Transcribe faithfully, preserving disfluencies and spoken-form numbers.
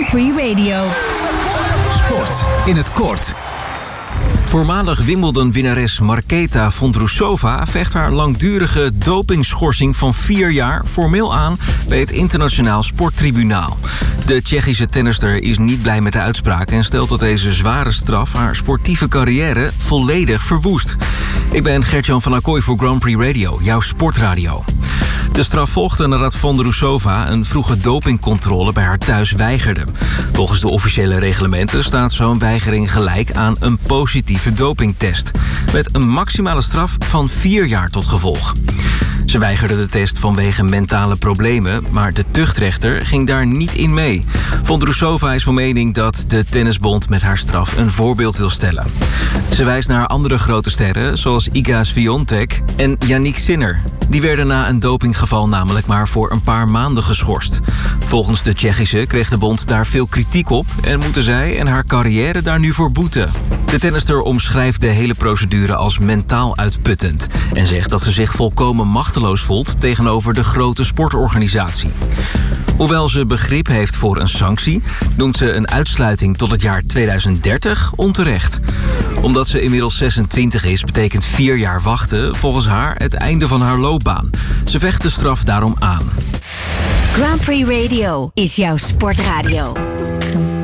Prix Radio. Sport in het kort. Voormalig Wimbledon-winnares Marketa Vondrousova vecht haar langdurige dopingschorsing van vier jaar formeel aan bij het Internationaal Sporttribunaal. De Tsjechische tennister is niet blij met de uitspraak en stelt dat deze zware straf haar sportieve carrière volledig verwoest. Ik ben Gert-Jan van Acquoy voor Grand Prix Radio, jouw sportradio. De straf volgde nadat Vondrousova een vroege dopingcontrole bij haar thuis weigerde. Volgens de officiële reglementen staat zo'n weigering gelijk aan een positieve dopingtest, met een maximale straf van vier jaar tot gevolg. Ze weigerde de test vanwege mentale problemen, maar de tuchtrechter ging daar niet in mee. Vondrousova is van mening dat de tennisbond met haar straf een voorbeeld wil stellen. Ze wijst naar andere grote sterren, zoals Iga Swiatek en Jannik Sinner. Die werden na een dopinggeval namelijk maar voor een paar maanden geschorst. Volgens de Tsjechische kreeg de bond daar veel kritiek op en moeten zij en haar carrière daar nu voor boeten. De tennister omschrijft de hele procedure als mentaal uitputtend en zegt dat ze zich volkomen machteloos voelt tegenover de grote sportorganisatie. Hoewel ze begrip heeft voor een sanctie, noemt ze een uitsluiting tot het jaar tweeduizend dertig onterecht. Omdat ze inmiddels zesentwintig is, betekent vier jaar wachten volgens haar het einde van haar loopbaan. Ze vecht de straf daarom aan. Grand Prix Radio is jouw sportradio.